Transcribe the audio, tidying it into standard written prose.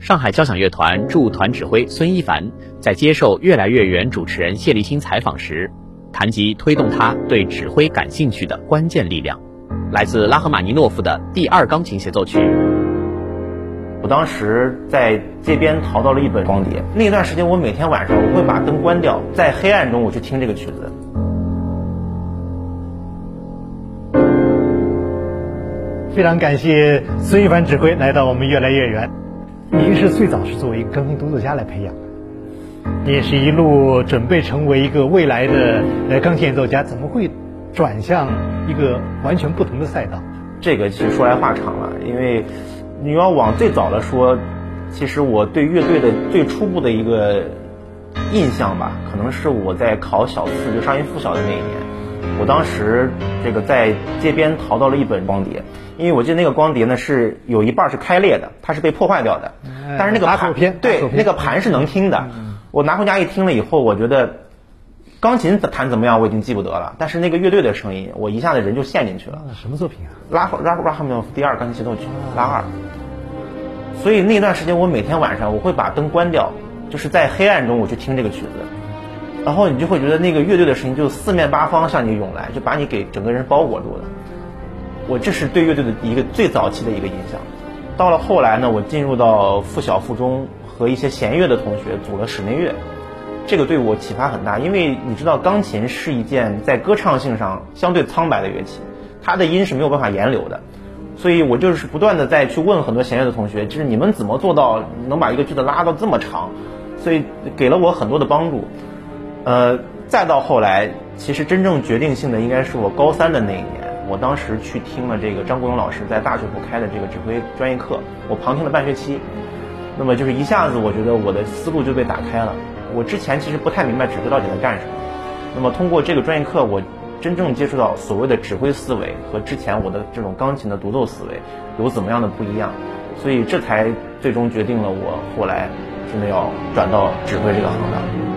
上海交响乐团驻团指挥孙一凡在接受《乐来乐园》主持人谢立新采访时，谈及推动他对指挥感兴趣的关键力量，来自拉赫玛尼诺夫的第2钢琴协奏曲。 我当时在街边淘到了一本光碟，那段时间我每天晚上我会把灯关掉，在黑暗中我去听这个曲子。 非常感谢孙一凡指挥来到我们乐来乐园。您是最早是作为一个钢琴独奏家来培养的，你也是一路准备成为一个未来的钢琴演奏家，怎么会转向一个完全不同的赛道？ 这个其实说来话长了，因为你要往最早的说，其实我对乐队的最初步的一个印象吧，可能是我在考小4，就上音附小的那一年，我当时这个在街边淘到了一本光碟，因为我记得那个光碟呢是有一半是开裂的，它是被破坏掉的，但是那个盘对那个盘是能听的。我拿回家一听了以后，我觉得钢琴弹怎么样我已经记不得了，但是那个乐队的声音，我一下子人就陷进去了。 什么作品啊？ 拉赫玛尼诺夫第2钢琴协奏曲拉2。所以那段时间我每天晚上我会把灯关掉，就是在黑暗中我去听这个曲子，然后你就会觉得那个乐队的声音就四面八方向你涌来，就把你给整个人包裹住了。我这是对乐队的一个最早期的一个印象。到了后来呢，我进入到附小附中，和一些弦乐的同学组了室内乐，这个对我启发很大，因为你知道钢琴是一件在歌唱性上相对苍白的乐器，它的音是没有办法言流的，所以我就是不断的在去问很多弦乐的同学，就是你们怎么做到能把一个句子拉到这么长，所以给了我很多的帮助。再到后来，其实真正决定性的应该是我高3的那一年，我当时去听了这个张国荣老师在大学部开的这个指挥专业课，我旁听了半学期，那么就是一下子我觉得我的思路就被打开了。我之前其实不太明白指挥到底在干什么，那么通过这个专业课，我真正接触到所谓的指挥思维和之前我的这种钢琴的独奏思维有怎么样的不一样，所以这才最终决定了我后来真的要转到指挥这个行当。